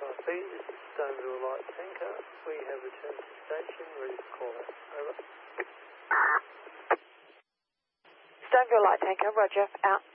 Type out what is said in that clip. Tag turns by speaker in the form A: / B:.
A: Copy. This is Stoneville Light Tanker. We have returned to station, ready for call out. Over.
B: Stoneville Light Tanker, roger, out.